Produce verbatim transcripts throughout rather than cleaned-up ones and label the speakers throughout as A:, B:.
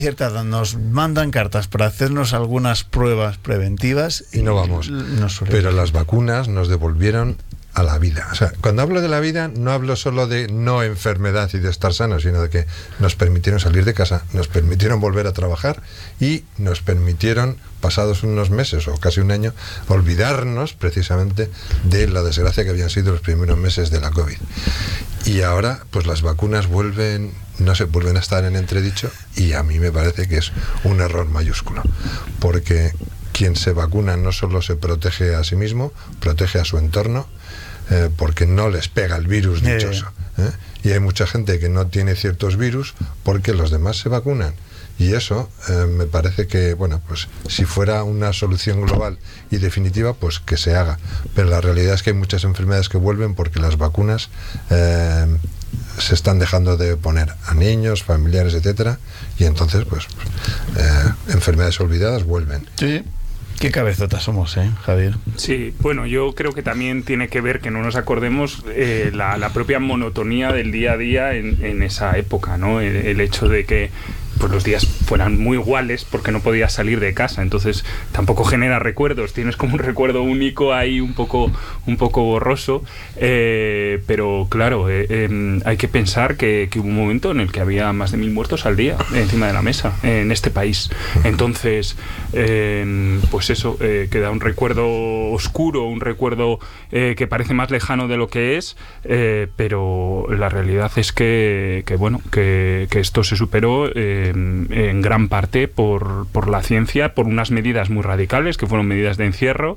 A: cierta, nos mandan cartas para hacernos algunas pruebas preventivas
B: y no vamos.
A: No
B: Pero las vacunas nos devolvieron a la vida. O sea, cuando hablo de la vida, no hablo solo de no enfermedad y de estar sanos, sino de que nos permitieron salir de casa, nos permitieron volver a trabajar y nos permitieron, pasados unos meses o casi un año, olvidarnos precisamente de la desgracia que habían sido los primeros meses de la COVID. Y ahora, pues las vacunas vuelven, no sé, vuelven a estar en entredicho, y a mí me parece que es un error mayúsculo, porque quien se vacuna no solo se protege a sí mismo, protege a su entorno, eh, porque no les pega el virus dichoso. ¿eh? Y hay mucha gente que no tiene ciertos virus porque los demás se vacunan. Y eso eh, me parece que, bueno, pues si fuera una solución global y definitiva, pues que se haga. Pero la realidad es que hay muchas enfermedades que vuelven porque las vacunas eh, se están dejando de poner a niños, familiares, etcétera, y entonces, pues, eh, enfermedades olvidadas vuelven.
A: Sí. Qué cabezotas somos, ¿eh, Javier?
C: Sí, bueno, yo creo que también tiene que ver que no nos acordemos eh, la, la propia monotonía del día a día en, en esa época, ¿no? El, el hecho de que pues los días fueran muy iguales porque no podías salir de casa, entonces tampoco genera recuerdos, tienes como un recuerdo único ahí un poco, un poco borroso, eh, pero claro, eh, eh, hay que pensar que, que hubo un momento en el que había más de mil muertos al día encima de la mesa en este país, entonces eh, pues eso, eh, queda un recuerdo oscuro, un recuerdo eh, que parece más lejano de lo que es, eh, pero la realidad es que, que bueno, que, que esto se superó eh, en gran parte por, por la ciencia, por unas medidas muy radicales que fueron medidas de encierro,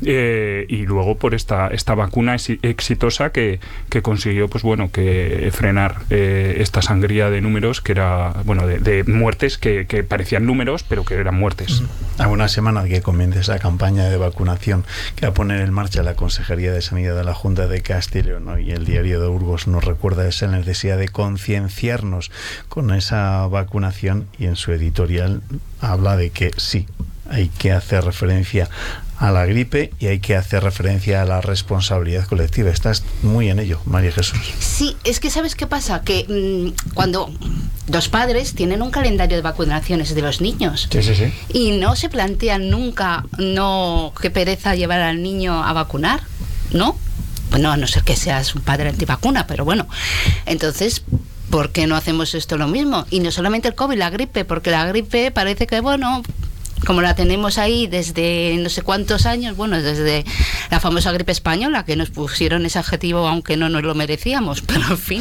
C: eh, y luego por esta, esta vacuna exitosa que, que consiguió pues bueno que frenar eh, esta sangría de números que era, bueno, de, de muertes que, que parecían números pero que eran muertes.
A: A una semana que comience esa campaña de vacunación que va a poner en marcha la Consejería de Sanidad de la Junta de Castilla y León, ¿no? Y el Diario de Burgos nos recuerda esa necesidad de concienciarnos con esa vacunación, y en su editorial habla de que sí, hay que hacer referencia a la gripe y hay que hacer referencia a la responsabilidad colectiva. Estás muy en ello, María Jesús.
D: Sí, es que ¿sabes qué pasa? Que mmm, cuando los padres tienen un calendario de vacunaciones de los niños,
A: sí, sí, sí,
D: y no se plantean nunca, no, qué pereza llevar al niño a vacunar, ¿no? Bueno, a no ser que seas un padre antivacuna, pero bueno, entonces, ¿por qué no hacemos esto lo mismo? Y no solamente el COVID, la gripe, porque la gripe parece que, bueno, como la tenemos ahí desde no sé cuántos años, bueno, desde la famosa gripe española, que nos pusieron ese adjetivo aunque no nos lo merecíamos, pero en fin.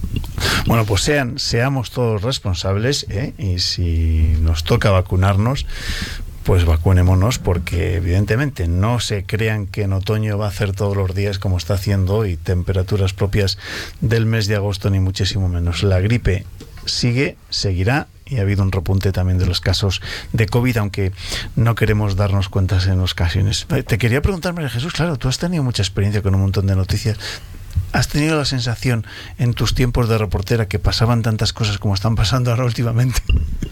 A: Bueno, pues sean, seamos todos responsables, ¿eh? Y si nos toca vacunarnos, pues vacunémonos, porque evidentemente no se crean que en otoño va a hacer todos los días como está haciendo hoy, temperaturas propias del mes de agosto, ni muchísimo menos. La gripe sigue, seguirá, y ha habido un repunte también de los casos de COVID, aunque no queremos darnos cuentas en ocasiones. Te quería preguntar, María Jesús, claro, tú has tenido mucha experiencia con un montón de noticias. ¿Has tenido la sensación en tus tiempos de reportera que pasaban tantas cosas como están pasando ahora últimamente?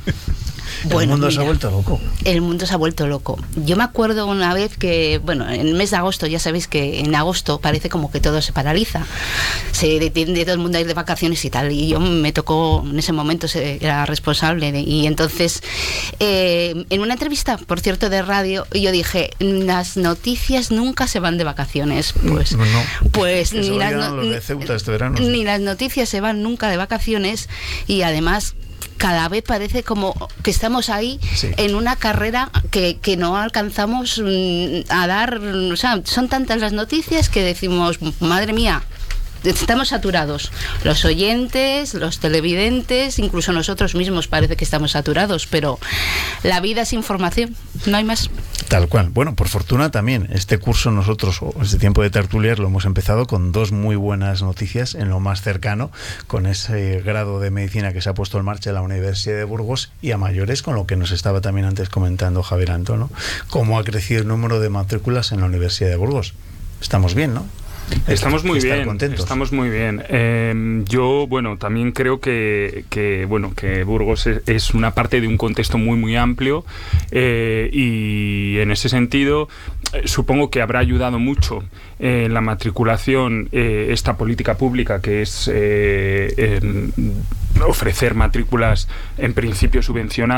D: Bueno,
A: el mundo
D: mira,
A: se ha vuelto loco.
D: El mundo se ha vuelto loco. Yo me acuerdo una vez que, bueno, en el mes de agosto, ya sabéis que en agosto parece como que todo se paraliza. Se detiene todo el mundo a ir de vacaciones y tal. Y yo me tocó, en ese momento era responsable. De, y entonces, eh, en una entrevista, por cierto, de radio, yo dije, las noticias nunca se van de vacaciones. Pues,
A: no, no.
D: pues
A: ni las, no, los de Ceuta este verano.
D: Ni las noticias se van nunca de vacaciones, y además cada vez parece como que estamos ahí, sí, en una carrera que, que no alcanzamos a dar. O sea, son tantas las noticias que decimos, madre mía, estamos saturados. Los oyentes, los televidentes, incluso nosotros mismos parece que estamos saturados, pero la vida es información, no hay más.
A: Tal cual. Bueno, por fortuna también, este curso nosotros, o este tiempo de tertulias, lo hemos empezado con dos muy buenas noticias en lo más cercano, con ese grado de medicina que se ha puesto en marcha en la Universidad de Burgos, y a mayores con lo que nos estaba también antes comentando Javier Antono, cómo ha crecido el número de matrículas en la Universidad de Burgos. Estamos bien, ¿no?
C: Estamos muy
A: estar
C: bien,
A: contentos.
C: estamos muy bien. Eh, yo, bueno, también creo que, que bueno, que Burgos es, es una parte de un contexto muy, muy amplio eh, y en ese sentido eh, supongo que habrá ayudado mucho eh, en la matriculación eh, esta política pública que es eh, en ofrecer matrículas en principio subvencionadas